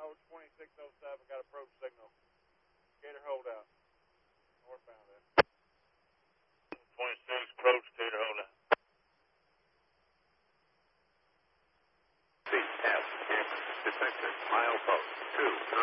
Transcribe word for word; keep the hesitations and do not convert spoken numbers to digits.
Tower twenty-six oh seven, got approach signal. Gator holdout. Northbound there. twenty-six, approach, Gator holdout. C F X, detected, milepost two.